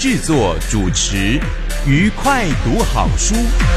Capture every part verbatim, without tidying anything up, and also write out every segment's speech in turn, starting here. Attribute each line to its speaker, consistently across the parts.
Speaker 1: 制作主持，愉快读好书。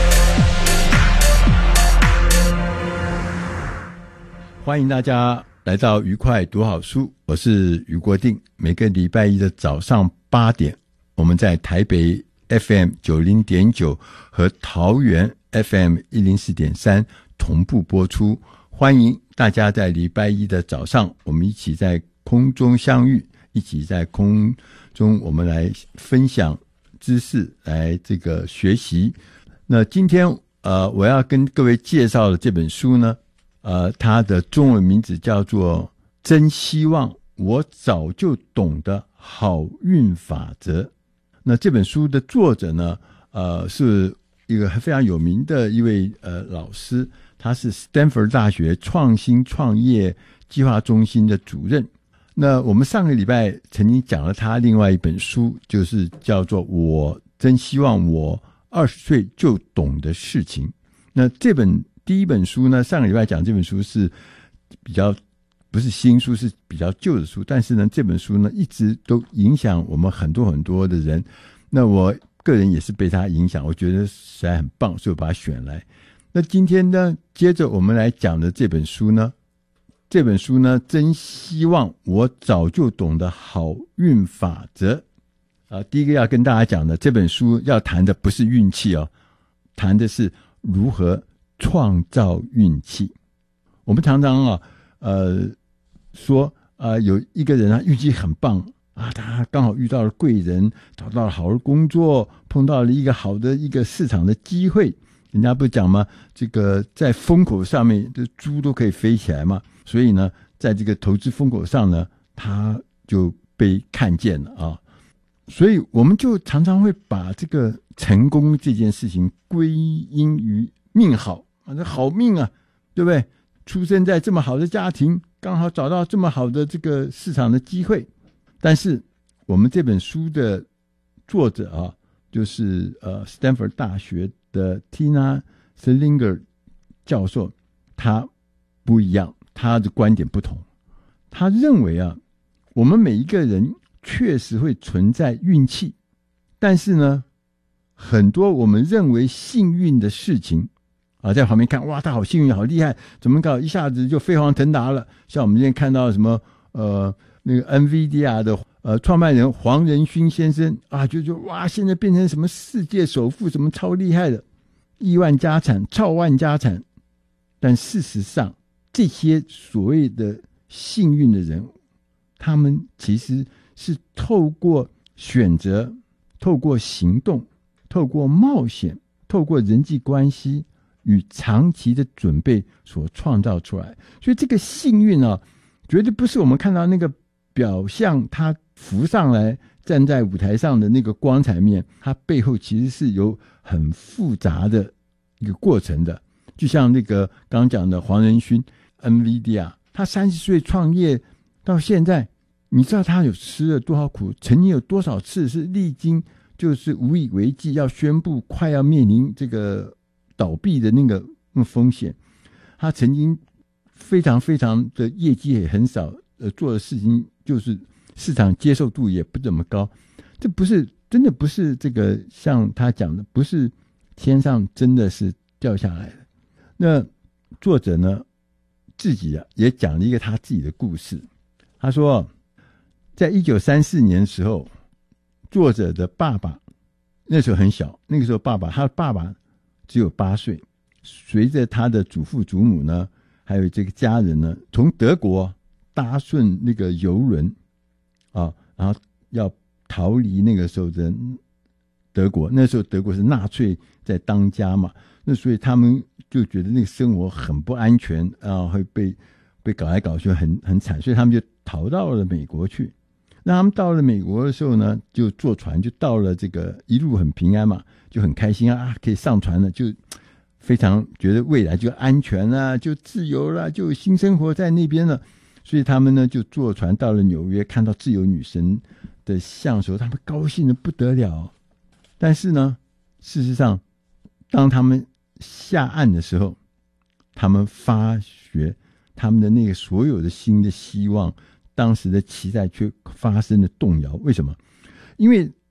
Speaker 2: 欢迎大家来到愉快读好书，我是余国定。每个礼拜一的早上八点，我们在台北 F M 九十点九 和桃园 F M 一零四点三同步播出。欢迎大家在礼拜一的早上，我们一起在空中相遇，一起在空中我们来分享知识，来这个学习。那今天呃，我要跟各位介绍的这本书呢，呃，它的中文名字叫做《真希望我早就懂的好运法则》。那这本书的作者呢，呃，是一个非常有名的一位呃老师，他是斯坦福大学创新创业计划中心的主任。那我们上个礼拜曾经讲了他另外一本书，就是叫做《我真希望我二十岁就懂的事情》。那这本第一本书呢，上个礼拜讲这本书是比较不是新书，是比较旧的书，但是呢，这本书呢一直都影响我们很多很多的人。那我个人也是被他影响，我觉得实在很棒，所以我把它选来。那今天呢，接着我们来讲的这本书呢，这本书呢，真希望我早就懂的好运法则。啊，第一个要跟大家讲的，这本书要谈的不是运气哦，谈的是如何创造运气。我们常常啊，呃，说啊、呃，有一个人啊，运气很棒啊，他刚好遇到了贵人，找到了好的工作，碰到了一个好的一个市场的机会。人家不讲吗？这个在风口上面，这猪都可以飞起来嘛。所以呢，在这个投资风口上呢，他就被看见了啊。所以我们就常常会把这个成功这件事情归因于命好啊，这好命啊，对不对？出生在这么好的家庭，刚好找到这么好的这个市场的机会。但是我们这本书的作者啊，就是呃斯坦福大学的 Tina Selinger 教授，他不一样，他的观点不同。他认为啊，我们每一个人确实会存在运气，但是呢，很多我们认为幸运的事情啊，在旁边看，哇，他好幸运，好厉害，怎么搞一下子就飞黄腾达了？像我们今天看到什么呃那个 N V I D I A 的呃创办人黄仁勋先生啊，就就哇，现在变成什么世界首富，什么超厉害的，亿万家产，超万家产。但事实上，这些所谓的幸运的人，他们其实是透过选择，透过行动，透过冒险，透过人际关系与长期的准备所创造出来。所以这个幸运啊，绝对不是我们看到那个表象他浮上来站在舞台上的那个光彩面，它背后其实是有很复杂的一个过程的。就像那个刚刚讲的黄仁勋 N V I D I A， 他三十岁创业到现在，你知道他有吃了多少苦，曾经有多少次是历经就是无以为继，要宣布快要面临这个倒闭的那个那个风险。他曾经非常非常的业绩也很少，呃，做的事情就是市场接受度也不怎么高。这不是真的不是这个像他讲的，不是天上真的是掉下来的。那作者呢自己啊也讲了一个他自己的故事。他说，在一九三四年的时候，作者的爸爸那时候很小，那个时候爸爸他的爸爸只有八岁，随着他的祖父祖母呢，还有这个家人呢，从德国搭顺那个游轮啊，然后要逃离那个时候的德国。那时候德国是纳粹在当家嘛，那所以他们就觉得那个生活很不安全啊，会被被搞来搞去很很惨，所以他们就逃到了美国去。那他们到了美国的时候呢，就坐船就到了这个一路很平安嘛，就很开心啊，可以上船了，就非常觉得未来就安全了，就自由了，就有新生活在那边了。所以他们呢就坐船到了纽约，看到自由女神的像的时候，他们高兴得不得了。但是呢，事实上当他们下岸的时候，他们发觉他们的那个所有的新的希望，当时的期待却发生了动摇。为什么？因为